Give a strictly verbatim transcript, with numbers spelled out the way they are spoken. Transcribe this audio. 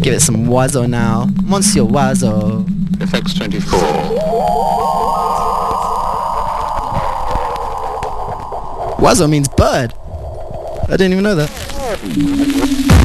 Give it some Wazo now. Monsieur Wazo. F X twenty-four. Wazo means bird. I didn't even know that.